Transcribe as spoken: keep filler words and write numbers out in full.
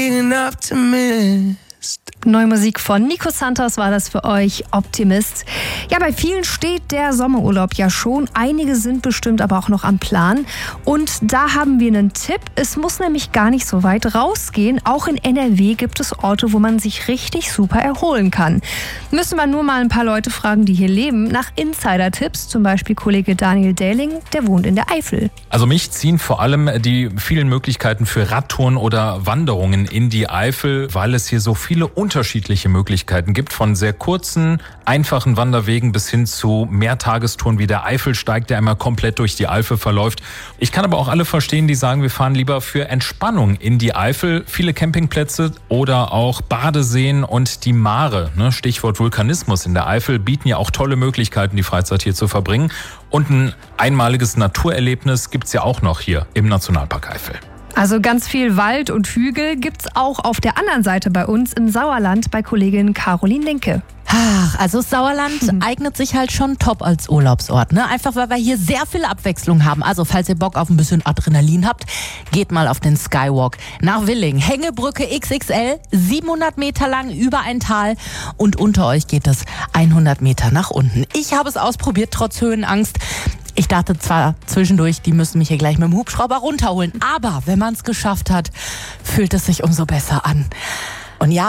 Neue Musik von Nico Santos war das für euch, Optimist. Ja, bei vielen steht der Sommerurlaub ja schon. Einige sind bestimmt aber auch noch am Plan. Und da haben wir einen Tipp. Es muss nämlich gar nicht so weit rausgehen. Auch in N R W gibt es Orte, wo man sich richtig super erholen kann. Müssen wir nur mal ein paar Leute fragen, die hier leben, nach Insider-Tipps. Zum Beispiel Kollege Daniel Dähling, der wohnt in der Eifel. Also mich ziehen vor allem die vielen Möglichkeiten für Radtouren oder Wanderungen in die Eifel, weil es hier so viele unterschiedliche Möglichkeiten gibt, von sehr kurzen, einfachen Wanderwegen bis hin zu Mehrtagestouren wie der Eifelsteig, der einmal komplett durch die Eifel verläuft. Ich kann aber auch alle verstehen, die sagen, wir fahren lieber für Entspannung in die Eifel. Viele Campingplätze oder auch Badeseen und die Mare, ne, Stichwort Vulkanismus in der Eifel, bieten ja auch tolle Möglichkeiten, die Freizeit hier zu verbringen. Und ein einmaliges Naturerlebnis gibt's ja auch noch hier im Nationalpark Eifel. Also ganz viel Wald und Hügel gibt's auch auf der anderen Seite bei uns im Sauerland bei Kollegin Caroline Linke. Ach, also das Sauerland hm. eignet sich halt schon top als Urlaubsort, ne? Einfach weil wir hier sehr viel Abwechslung haben. Also falls ihr Bock auf ein bisschen Adrenalin habt, geht mal auf den Skywalk nach Willing. Hängebrücke X X L, siebenhundert Meter lang über ein Tal und unter euch geht es hundert Meter nach unten. Ich habe es ausprobiert, trotz Höhenangst. Ich dachte zwar zwischendurch, die müssen mich hier gleich mit dem Hubschrauber runterholen, aber wenn man es geschafft hat, fühlt es sich umso besser an. Und ja,